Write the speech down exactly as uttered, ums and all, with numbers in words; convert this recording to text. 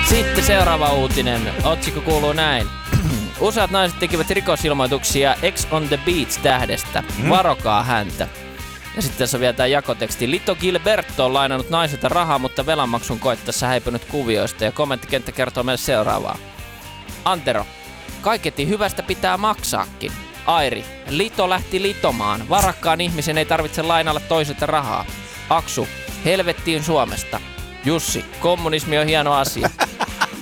Sitten seuraava uutinen. Otsikko kuuluu näin. Useat naiset tekivät rikosilmoituksia Ex on the Beach-tähdestä. Mm. Varokaa häntä. Ja sitten tässä on vielä tämä jakoteksti. Lito Gilberto on lainannut naiselta rahaa, mutta velanmaksun koettaessa häipynyt kuvioista. Ja kommenttikenttä kertoo meille seuraavaa. Antero. Kaiketi hyvästä pitää maksaakin. Airi. Lito lähti litomaan. Varakkaan ihmisen ei tarvitse lainalla toiselta rahaa. Aksu. Helvettiin Suomesta. Jussi. Kommunismi on hieno asia.